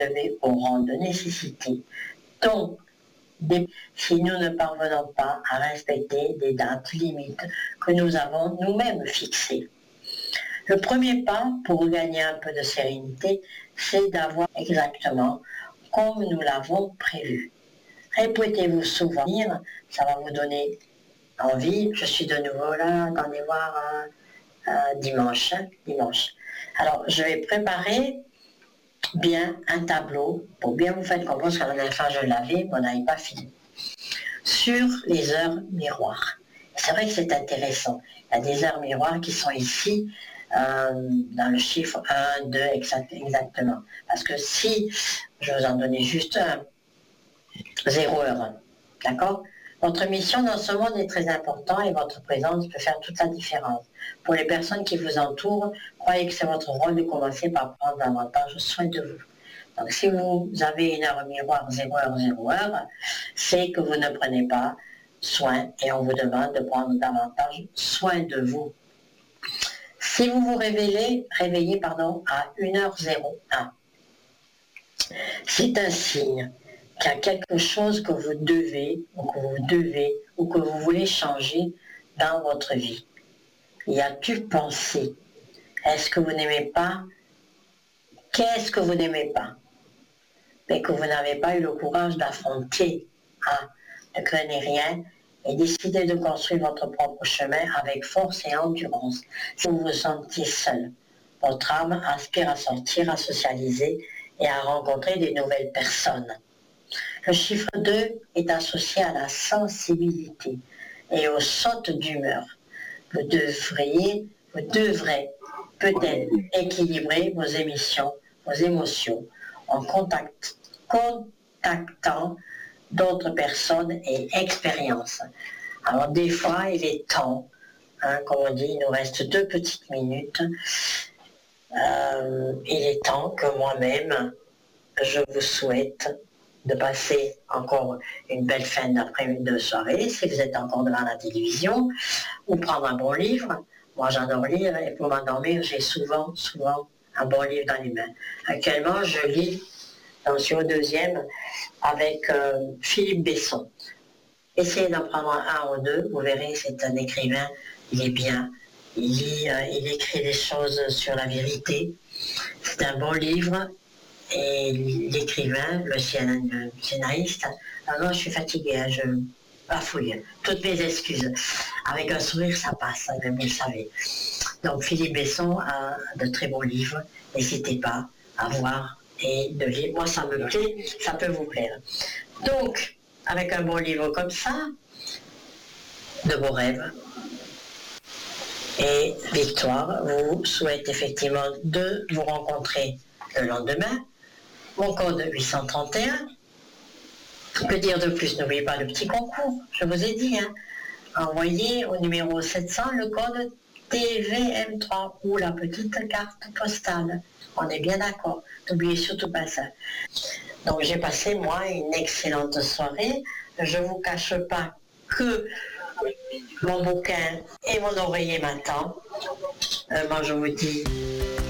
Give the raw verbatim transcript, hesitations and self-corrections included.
élevé au rang de nécessité. Donc, si nous ne parvenons pas à respecter des dates limites que nous avons nous-mêmes fixées. Le premier pas pour gagner un peu de sérénité, c'est d'avoir exactement comme nous l'avons prévu. Répétez-vous souvent, ça va vous donner envie. Je suis de nouveau là, attendez voir euh, euh, dimanche, hein, dimanche. Alors, je vais préparer bien un tableau pour bien vous faire comprendre, parce que la dernière fois je l'avais, mais on n'avait pas fini. Sur les heures miroirs. C'est vrai que c'est intéressant. Il y a des heures miroirs qui sont ici euh, dans le chiffre un, deux, exact, exactement. Parce que si je vous en donnais juste un, zéro heure, d'accord? Votre mission dans ce monde est très importante et votre présence peut faire toute la différence. Pour les personnes qui vous entourent, croyez que c'est votre rôle de commencer par prendre davantage soin de vous. Donc si vous avez une heure miroir zéro heure, zéro heure, c'est que vous ne prenez pas soin et on vous demande de prendre davantage soin de vous. Si vous vous réveillez, réveillez pardon, à une heure zéro un, c'est un signe qu'il y a quelque chose que vous devez, ou que vous devez, ou que vous voulez changer dans votre vie. Y a-t-il pensé? Est-ce que vous n'aimez pas? Qu'est-ce que vous n'aimez pas? Mais que vous n'avez pas eu le courage d'affronter, hein, ne craignez rien et décidez de construire votre propre chemin avec force et endurance. Si vous vous sentez seul, votre âme aspire à sortir, à socialiser et à rencontrer des nouvelles personnes. Le chiffre deux est associé à la sensibilité et aux sautes d'humeur. Vous devriez, vous devrez peut-être équilibrer vos émissions, vos émotions en contact, contactant d'autres personnes et expériences. Alors des fois, il est temps, hein, comme on dit, il nous reste deux petites minutes. Euh, il est temps que moi-même, je vous souhaite de passer encore une belle fin d'après-midi de soirée, si vous êtes encore devant la télévision, ou prendre un bon livre. Moi, j'adore lire et pour m'endormir, j'ai souvent, souvent un bon livre dans les mains. Actuellement, je lis, donc je suis au deuxième, avec euh, Philippe Besson. Essayez d'en prendre un ou deux, vous verrez, c'est un écrivain, il est bien, il, lit, euh, il écrit des choses sur la vérité. C'est un bon livre. Et l'écrivain, le scénariste, alors je suis fatiguée, hein, je bafouille, toutes mes excuses. Avec un sourire, ça passe, hein, vous le savez. Donc Philippe Besson a de très bons livres, n'hésitez pas à voir et de lire. Moi, ça me plaît, ça peut vous plaire. Donc, avec un bon livre comme ça, de vos rêves et Victoire vous souhaite effectivement de vous rencontrer le lendemain. Mon code huit cent trente et un. Que dire de plus? N'oubliez pas le petit concours, je vous ai dit. Hein. Envoyez au numéro sept cents le code T V M trois ou la petite carte postale. On est bien d'accord. N'oubliez surtout pas ça. Donc j'ai passé, moi, une excellente soirée. Je ne vous cache pas que mon bouquin et mon oreiller m'attendent. Euh, moi, je vous dis